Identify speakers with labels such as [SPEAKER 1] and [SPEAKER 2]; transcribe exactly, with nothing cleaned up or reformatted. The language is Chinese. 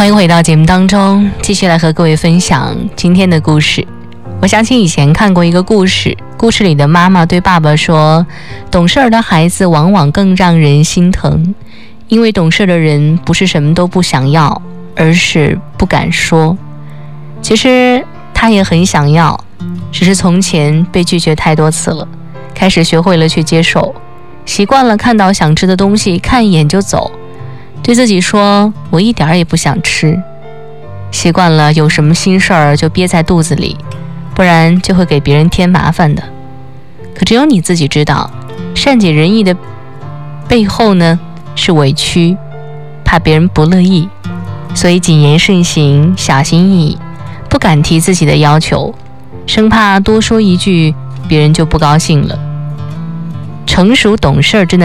[SPEAKER 1] 欢迎回到节目当中，继续来和各位分享今天的故事。我想起以前看过一个故事，故事里的妈妈对爸爸说，懂事儿的孩子往往更让人心疼，因为懂事的人不是什么都不想要，而是不敢说。其实他也很想要，只是从前被拒绝太多次了，开始学会了去接受，习惯了看到想吃的东西看一眼就走，对自己说我一点儿也不想吃，习惯了有什么心事儿就憋在肚子里，不然就会给别人添麻烦的。可只有你自己知道，善解人意的背后呢是委屈，怕别人不乐意，所以谨言慎行，小心翼翼，不敢提自己的要求，生怕多说一句别人就不高兴了。成熟懂事真的